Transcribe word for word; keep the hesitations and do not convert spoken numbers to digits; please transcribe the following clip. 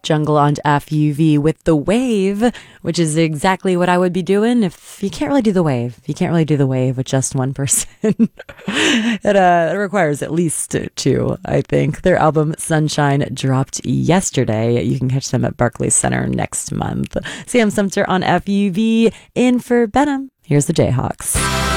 Jungle on F U V with The Wave, which is exactly what I would be doing if you can't really do the wave. You can't really do the wave with just one person. it, uh, it requires at least two, I think. Their album Sunshine dropped yesterday. You can catch them at Barclays Center next month. Sam Sumter on F U V, in for Benham. Here's the Jayhawks.